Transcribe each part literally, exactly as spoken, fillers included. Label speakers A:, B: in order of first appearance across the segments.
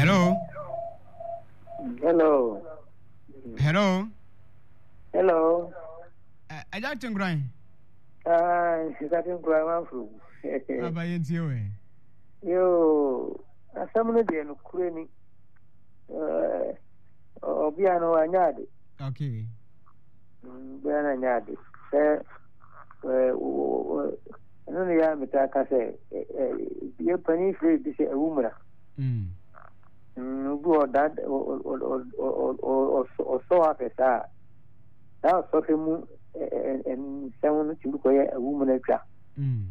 A: Hello.
B: Hello.
A: Hello.
B: Hello.
A: I don't think right.
B: Ah, she's having grandma fruit.
A: Aba yenti we.
B: Yo, asamune de no kureni. Eh, obi ano anyade.
A: Okay.
B: Mm, bi ana anyade. Se eh no ne ya mitaka se eh bi pani free bi se ewumra.
A: Mm.
B: Mm, bu odad o o o o o so afesa. Da so fe mu en sewon ti ko ye ewumra twa.
A: Mm.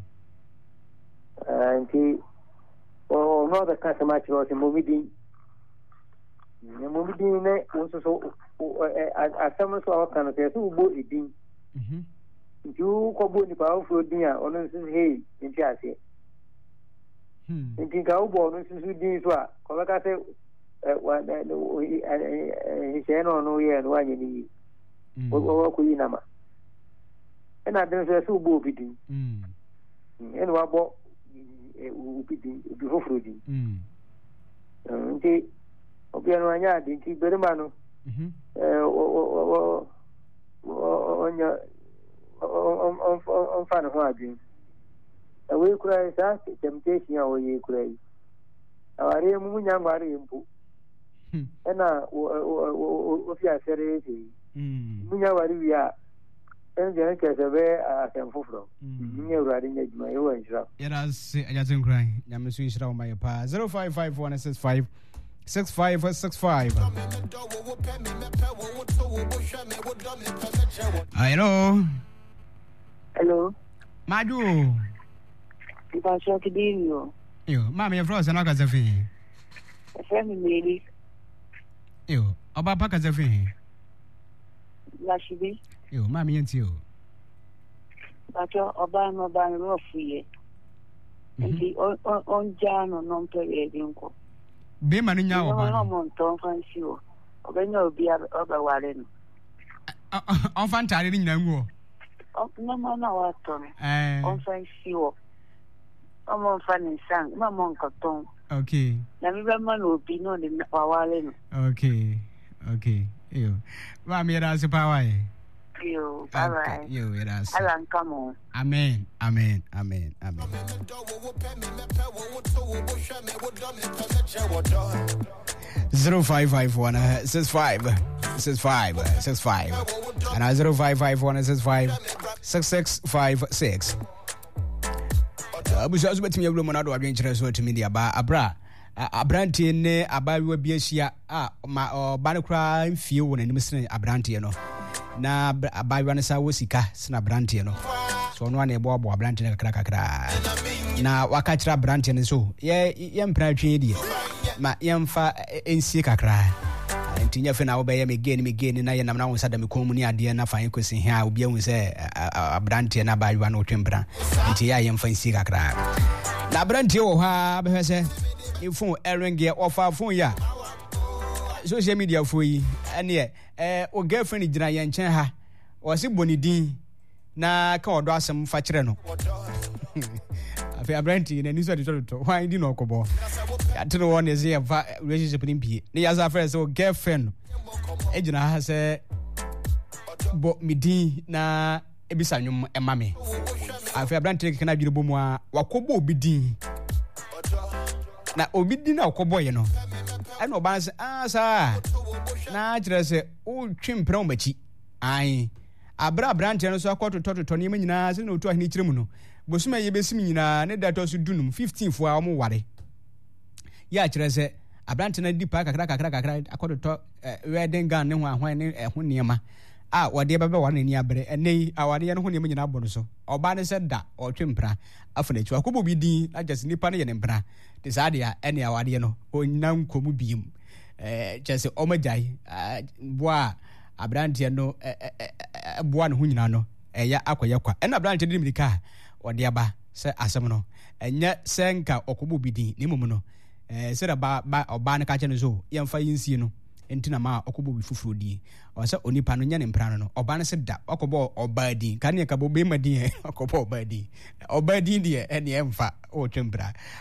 B: Nti o no the customer was moving ne moving ne also so asem so aka no say so bo edin
A: Mhm.
B: ju ko bo ni ba ofro din a ono nso hey nti ase
A: Hmm.
B: nti ka ubo no nso din so a ko ka say wa no he say no no ye no anye ni o o ko yi na ma ena den so so bo bidin
A: Mm.
B: ena wa bo ubidi ubifofrodi
A: Mm.
B: nti obiano anya de nti berima no
A: Mhm.
B: eh o o o onya on on on fa no adwin e we kura sa temptation a we kura yi aware mu nya ngware mpu ena o o fi asere yi
A: Mm.
B: mu nya ware wi a en je nke se be asemfofro
A: Mm.
B: nye urade nya juma yo wanjira
A: Yara se ajatin kran. Nyame so inshira o my pa. zero five five one six five six five six five. Hello.
B: hello
A: Madu.
B: ipa so kidinyo
A: Yo, mama ya frozen na kazafi.
B: family lady
A: Yo, oba pa kazafi.
B: Lashibi
A: Yo, mama yenti yo.
B: Bacho oba no ba no fuye. Nti on on jano non pere dinko.
A: Be manu nya oba.
B: No mo ton fancy o. Obenya obi oba wale no.
A: On fan tare ni nyina ngu.
B: O no mo na wa ton.
A: Eh.
B: On fancy o. O mo fan sang, ma mo nkoton.
A: Okay.
B: Na mi ba man obi no de wa wale no.
A: Okay. Okay. Yo. Mama yara se pa wai.
B: Yo, bye bye.
A: Yo, yara se.
B: Alan come on.
A: Amen. Amen. Amen. Amen. Zero five five one six five six five six five and zero five five one six five six six five six. Abuja azu betimi awlo monado adwenkyere so atimi dia ba abra abrante ne abawe bi ahia a ma oba ne kra mfie wo nanim sene abrante no na abawe ne sa wo sika sene abrante no so no na ebo abo abrante ne kakra kakra na waka kira abrante ne so ye ye mpra twe die ma yemfa ensie kakra ntinya fe na wo be ye me gain me gain na ye nam na wo sada me komu ni ade na fa yenkosi ha obi ehun se abrante na abawe na otwempra nti ya yemfa ensie kakra na abrante wo ha be se phone erenge offer phone ya social media fo yi ene eh o girlfriend gina ye nchen ha o se bonidin na ka odo asem fa kire no afi abrante ne ni so de to why di no kobo ya tino one is here relationship ni pie ne ya za friend so girlfriend e gina ha se bo midin na ebisa nwum ema me afi abrante ke na dwire bomu a wakobo obidin na obidi na okoboye no ana oba se ah sa na kire se o twempra o machi ai abra brante no so akoto toto ne nyina se na otu ahini kire mu no bosuma ye besim nyina ne dato so dunum fifteen fo a o mo ware ya kire se abrante na dipa kakra kakra kakra akoto to wedding gown ne ho ahwan ne ho niema a wode baba ware ni abere enei awade ye no ho niema nyina abo no so oba ne se da o twempra afuna chu akobo bi din agese nipa ne ye ne mpra de sadia ene awade no onyam komu biem eh jese omajai boa abrante no boa no ho nyina no eya akoye kwa ena abrante de mirika ode aba se asem no enye senka okobo bi din nimum no eh se da ba oba ne ka che no so yemfa yinsie no entina ma okobo bi fufuro di o se onipa no nya ne mpra no oba ne se da okobo oba din kan ye ka bo be ma din okobo oba din oba din die ene emfa o twempra